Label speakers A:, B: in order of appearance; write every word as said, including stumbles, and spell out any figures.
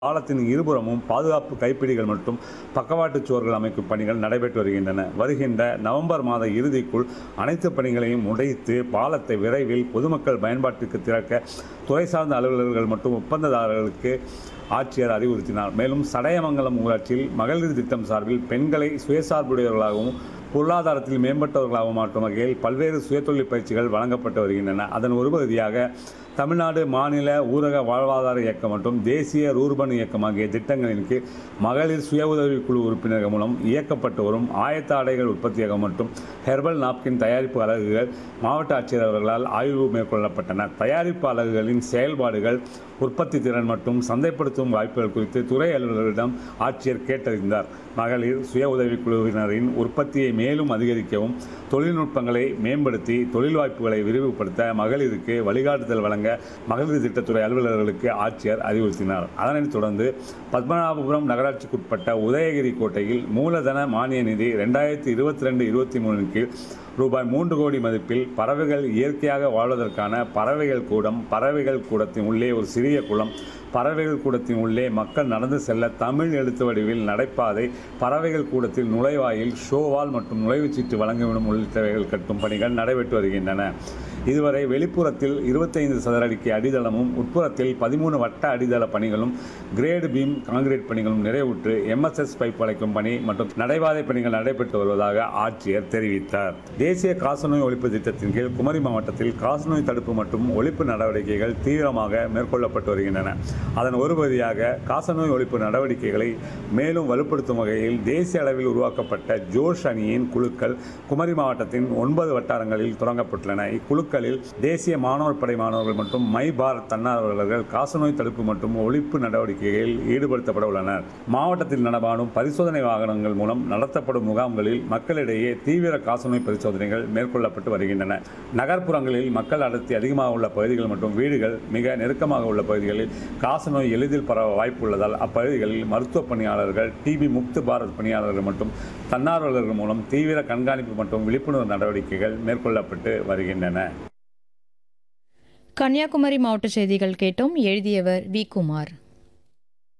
A: பாலத்தின் இருபுறமும் பாதுகாப்பு கைப்பிடிகள் மற்றும் பக்கவாட்டு சுவர்கள் அமைக்கும் பணிகள் நடைபெற்று வருகின்றன. வருகின்ற நவம்பர் மாத இறுதிக்குள் அனைத்து பணிகளையும் முடித்து பாலத்தை விரைவில் பொதுமக்கள் பயன்பாட்டிற்கு திறக்க துறை சார்ந்த அலுவலர்கள் மற்றும் ஒப்பந்ததாரர்களுக்கு ஆட்சியர் அறிவுறுத்தினார். மேலும் சடையமங்கலம் ஊராட்சியில் மகளிர் திட்டம் சார்பில் பெண்களை சுயசார்புடையவர்களாகவும் பொருளாதாரத்தில் மேம்பட்டவர்களாகவும் மாற்றும் வகையில் பல்வேறு சுயதொழில் பயிற்சிகள் வழங்கப்பட்டு வருகின்றன. அதன் ஒரு பகுதியாக தமிழ்நாடு மாநில ஊரக வாழ்வாதார இயக்கம் மற்றும் தேசிய ரூர்பன் இயக்கம் ஆகிய திட்டங்களின் கீழ் மகளிர் சுய உதவிக்குழு உறுப்பினர்கள் மூலம் இயக்கப்பட்டு வரும் ஆயத்த ஆடைகள் உற்பத்தியகம் மற்றும் ஹெர்பல் நாப்கின் தயாரிப்பு அலகுகள் மாவட்ட ஆட்சியர் அவர்களால் ஆய்வு மேற்கொள்ளப்பட்டன. தயாரிப்பு அலகுகளின் செயல்பாடுகள், உற்பத்தி திறன் மற்றும் சந்தைப்படுத்தும் வாய்ப்புகள் குறித்து துறை அலுவலர்களிடம் ஆட்சியர் கேட்டறிந்தார். மகளிர் சுய உதவிக்குழுவினரின் உற்பத்தியை மேலும் அதிகரிக்கவும் தொழில்நுட்பங்களை மேம்படுத்தி தொழில் வாய்ப்புகளை விரிவுபடுத்த மகளிருக்கு வழிகாட்டுதல் வழங்க மகளிர் திட்டத்துறை அலுவலர்களுக்கு ஆட்சியர் அறிவுறுத்தினார். அதனைத் தொடர்ந்து பத்மநாபபுரம் நகராட்சிக்குட்பட்ட உதயகிரி கோட்டையில் மூலதன மானிய நிதி இரண்டாயிரத்தி இருபத்தி ரெண்டு இருபத்தி மூணின் கீழ் ரூபாய் மூன்று கோடி மதிப்பில் பறவைகள் இயற்கையாக வாழ்வதற்கான பறவைகள் கூடம், பறவைகள் கூடத்தின் உள்ளே ஒரு சிறிய குளம், பறவைகள் கூடத்தின் உள்ளே மக்கள் நடந்து செல்ல தமிழ் எழுத்து வடிவில் நடைபாதை, பறவைகள் கூடத்தில் நுழைவாயில், ஷோவால் மற்றும் நுழைவுச்சீட்டு வழங்கிவிடும் உள்ளிட்டவைகள் கட்டும் பணிகள் நடைபெற்று வருகின்றன. இதுவரை வெளிப்புறத்தில் இருபத்தைந்து சதுர அடிக்கு அடித்தளமும் உட்புறத்தில் பதிமூணு வட்ட அடித்தள பணிகளும் கிரேடு பீம் கான்கிரீட் பணிகளும் நிறைவுற்று எம்எஸ்எஸ் பைப் வளைக்கும் பணி மற்றும் நடைபாதை பணிகள் நடைபெற்று வருவதாக ஆட்சியர் தெரிவித்தார். தேசிய காசநோய் ஒழிப்பு திட்டத்தின் கீழ் குமரி மாவட்டத்தில் காசநோய் தடுப்பு மற்றும் ஒழிப்பு நடவடிக்கைகள் தீவிரமாக மேற்கொள்ளப்பட்டு வருகின்றன. அதன் ஒரு பகுதியாக காசநோய் ஒழிப்பு நடவடிக்கைகளை மேலும் வலுப்படுத்தும் வகையில் தேசிய அளவில் உருவாக்கப்பட்ட ஜோஷ் அணியின் குழுக்கள் குமரி மாவட்டத்தின் ஒன்பது வட்டாரங்களில் தொடங்கப்பட்டுள்ளன. இக்குழுக்களில் தேசிய மாணவர் படை மாணவர்கள் மற்றும் மை பாரத் தன்னார்வலர்கள் காசநோய் தடுப்பு மற்றும் ஒழிப்பு நடவடிக்கைகளில் ஈடுபடுத்தப்பட உள்ளனர். மாவட்டத்தில் நடமாடும் பரிசோதனை வாகனங்கள் மூலம் நடத்தப்படும் முகாம்களில் மக்களிடையே தீவிர காசநோய் பரிசோதனைகள் மேற்கொள்ளப்பட்டு வருகின்றன. நகர்ப்புறங்களில் மக்கள் அடர்த்தி அதிகமாக உள்ள பகுதிகள் மற்றும் வீடுகள் மிக நெருக்கமாக உள்ள பகுதிகளில் காசநோய் எளிதில் பரவ வாய்ப்பு உள்ளதால் அப்பகுதிகளில் மருத்துவ பணியாளர்கள், டிபி முக்து பாரத் பணியாளர்கள் மற்றும் தன்னார்வலர்கள் மூலம் தீவிர கண்காணிப்பு மற்றும் விழிப்புணர்வு நடவடிக்கைகள் மேற்கொள்ளப்பட்டு வருகின்றன.
B: கன்னியாகுமரி மாவட்ட செய்திகள் கேட்டோம். எழுதியவர் வி. குமார்.